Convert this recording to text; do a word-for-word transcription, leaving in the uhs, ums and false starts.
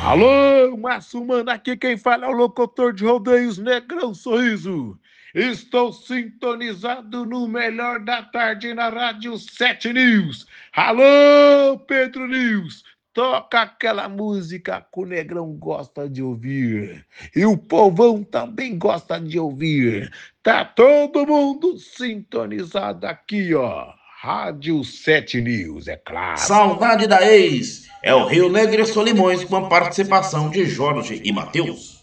Alô, Márcio Mano, aqui quem fala é o locutor de rodeios Negrão Sorriso. Estou sintonizado no melhor da tarde na Rádio sete News. Alô, Pedro News, toca aquela música que o Negrão gosta de ouvir. E o povão também gosta de ouvir. Tá todo mundo sintonizado aqui, ó. Rádio sete News, é claro. Saudade da ex. É o Rio Negro e Solimões com a participação de Jorge e Matheus.